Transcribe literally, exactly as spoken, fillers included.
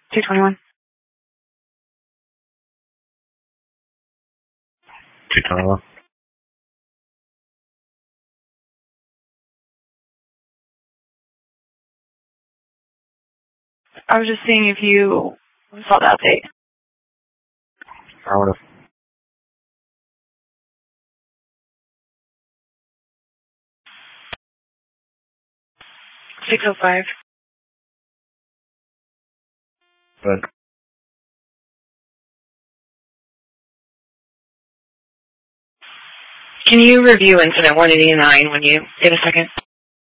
two twenty-one. two twenty-one. I was just seeing if you saw the update. Affirmative. six oh five. Good. Can you review incident one eighty-nine when you get a second?